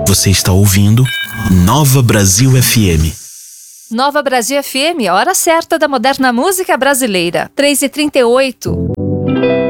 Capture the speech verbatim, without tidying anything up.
Você está ouvindo Nova Brasil F M. Nova Brasil F M, a hora certa da moderna música brasileira. três e trinta e oito.